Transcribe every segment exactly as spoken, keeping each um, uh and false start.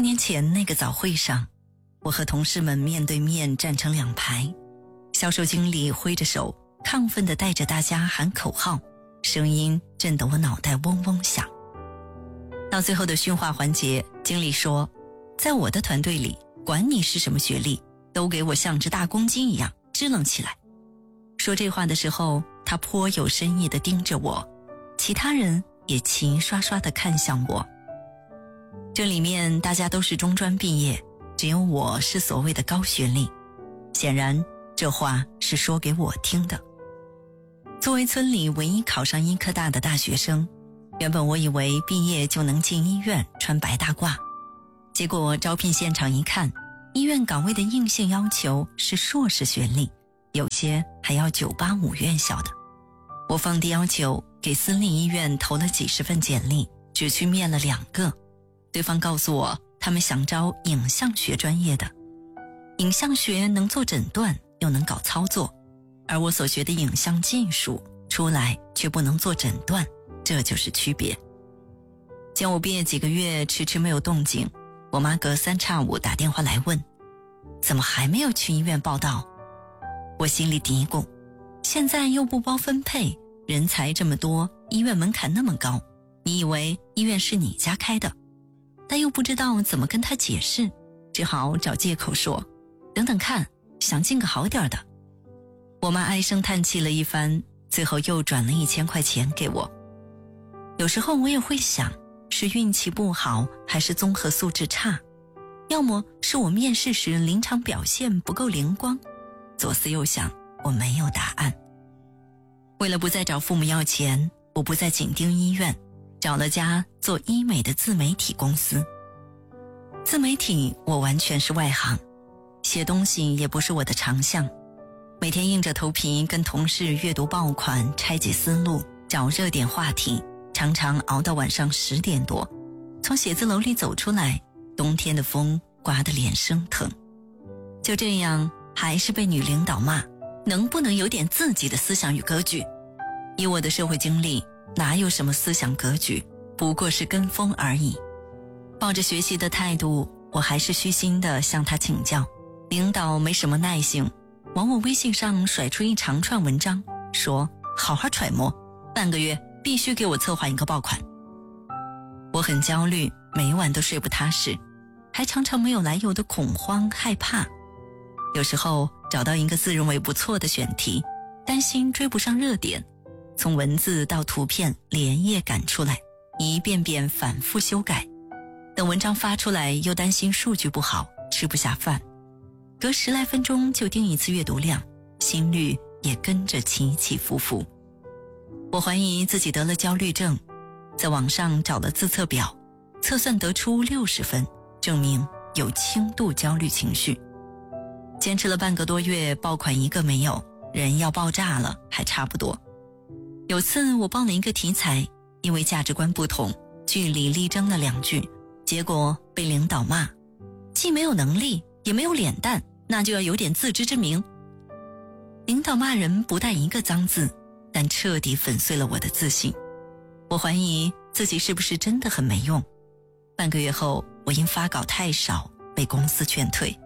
年前那个早会上，我和同事们面对面站成两排，销售经理挥着手亢奋地带着大家喊口号，声音震得我脑袋嗡嗡响。到最后的训话环节，经理说，在我的团队里，管你是什么学历，都给我像只大公鸡一样支棱起来。说这话的时候，他颇有深意地盯着我，其他人也齐刷刷地看向我。这里面大家都是中专毕业，只有我是所谓的高学历。显然这话是说给我听的。作为村里唯一考上医科大的大学生，原本我以为毕业就能进医院穿白大褂，结果招聘现场一看，医院岗位的硬性要求是硕士学历，有些还要九八五院校的。我放低要求，给私立医院投了几十份简历，只去面了两个。对方告诉我，他们想招影像学专业的。影像学能做诊断，又能搞操作，而我所学的影像技术出来却不能做诊断，这就是区别。见我毕业几个月迟迟没有动静，我妈隔三差五打电话来问，怎么还没有去医院报到？我心里嘀咕，现在又不包分配，人才这么多，医院门槛那么高，你以为医院是你家开的？但又不知道怎么跟他解释，只好找借口说，等等看，想进个好点的。我妈唉声叹气了一番，最后又转了一千块钱给我。有时候我也会想，是运气不好，还是综合素质差？要么是我面试时临场表现不够灵光？左思右想，我没有答案。为了不再找父母要钱，我不再紧盯医院，找了家做医美的自媒体公司。自媒体我完全是外行，写东西也不是我的长项，每天硬着头皮跟同事阅读爆款，拆解思路，找热点话题，常常熬到晚上十点多，从写字楼里走出来，冬天的风刮得脸生疼。就这样，还是被女领导骂，能不能有点自己的思想与格局？以我的社会经历，哪有什么思想格局，不过是跟风而已。抱着学习的态度，我还是虚心地向他请教。领导没什么耐性，往我微信上甩出一长串文章，说好好揣摩，半个月必须给我策划一个爆款。我很焦虑，每晚都睡不踏实，还常常没有来由的恐慌害怕。有时候找到一个自认为不错的选题，担心追不上热点，从文字到图片连夜赶出来，一遍遍反复修改。等文章发出来，又担心数据不好，吃不下饭。隔十来分钟就盯一次阅读量，心率也跟着起起伏伏。我怀疑自己得了焦虑症，在网上找了自测表，测算得出六十分，证明有轻度焦虑情绪。坚持了半个多月，爆款一个没有，人要爆炸了还差不多。有次我报了一个题材，因为价值观不同，据理力争了两句，结果被领导骂，既没有能力也没有脸蛋，那就要有点自知之明。领导骂人不带一个脏字，但彻底粉碎了我的自信。我怀疑自己是不是真的很没用。半个月后，我因发稿太少被公司劝退。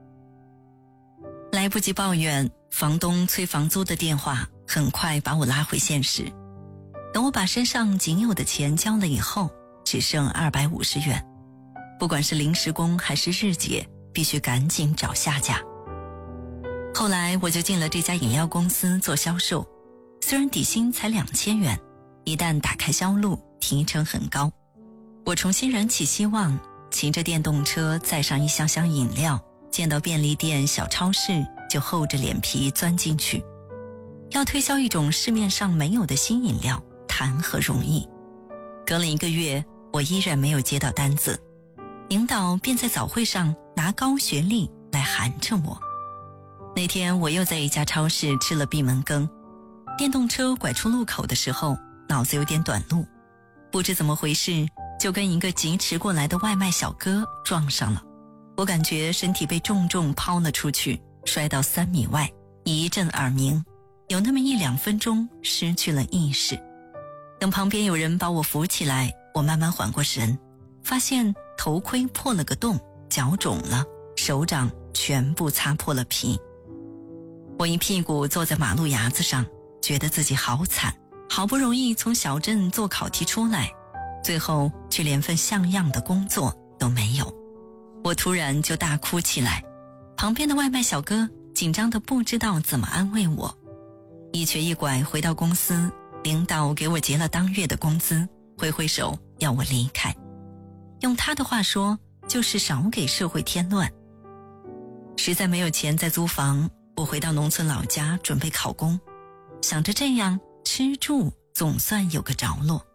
来不及抱怨，房东催房租的电话很快把我拉回现实。等我把身上仅有的钱交了以后，只剩二百五十元。不管是临时工还是日结，必须赶紧找下家。后来我就进了这家饮料公司做销售，虽然底薪才两千元，一旦打开销路，提成很高。我重新燃起希望，骑着电动车载上一箱箱饮料，见到便利店、小超市就厚着脸皮钻进去。要推销一种市面上没有的新饮料，谈何容易。隔了一个月，我依然没有接到单子，领导便在早会上拿高学历来寒碜我。那天我又在一家超市吃了闭门羹，电动车拐出路口的时候，脑子有点短路，不知怎么回事，就跟一个疾驰过来的外卖小哥撞上了。我感觉身体被重重抛了出去，摔到三米外，一阵耳鸣，有那么一两分钟失去了意识。等旁边有人把我扶起来，我慢慢缓过神，发现头盔破了个洞，脚肿了，手掌全部擦破了皮。我一屁股坐在马路牙子上，觉得自己好惨，好不容易从小镇做考题出来，最后却连份像样的工作都没有。我突然就大哭起来，旁边的外卖小哥紧张得不知道怎么安慰我。一瘸一拐回到公司，领导给我结了当月的工资，挥挥手要我离开。用他的话说，就是少给社会添乱。实在没有钱再租房，我回到农村老家准备考公，想着这样吃住总算有个着落。